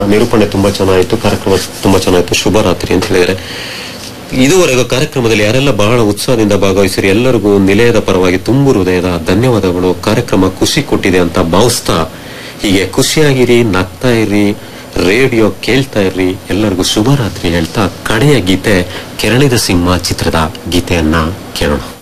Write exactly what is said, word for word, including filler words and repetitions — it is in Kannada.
ನಿರೂಪಣೆ ತುಂಬಾ ಚೆನ್ನಾಗಿತ್ತು, ಕಾರ್ಯಕ್ರಮ ತುಂಬಾ ಚೆನ್ನಾಗಿತ್ತು. ಶುಭರಾತ್ರಿ ಅಂತ ಹೇಳಿದರೆ ಇದುವರೆಗೂ ಕಾರ್ಯಕ್ರಮದಲ್ಲಿ ಯಾರೆಲ್ಲ ಬಹಳ ಉತ್ಸಾಹದಿಂದ ಭಾಗವಹಿಸಿರಿ ಎಲ್ಲರಿಗೂ ನಿಲಯದ ಪರವಾಗಿ ತುಂಬು ಹೃದಯದ ಧನ್ಯವಾದಗಳು. ಕಾರ್ಯಕ್ರಮ ಖುಷಿ ಕೊಟ್ಟಿದೆ ಅಂತ ಭಾವಿಸ್ತಾ ಹೀಗೆ ಖುಷಿಯಾಗಿರಿ, ನಗ್ತಾ ಇರಿ, ರೇಡಿಯೋ ಕೇಳ್ತಾ ಇರ್ರಿ. ಎಲ್ಲರಿಗೂ ಶುಭರಾತ್ರಿ ಹೇಳ್ತಾ ಕಡೆಯ ಗೀತೆ ಕೆರಳಿದ ಸಿಂಹ ಚಿತ್ರದ ಗೀತೆಯನ್ನ ಕೇಳೋಣ.